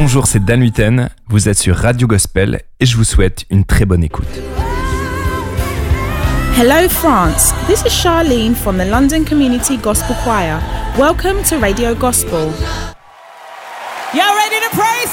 Bonjour, c'est Dan Huiten, vous êtes sur Radio Gospel et je vous souhaite une très bonne écoute. Hello France, this is Charlene from the London Community Gospel Choir. Welcome to Radio Gospel. Y'all ready to praise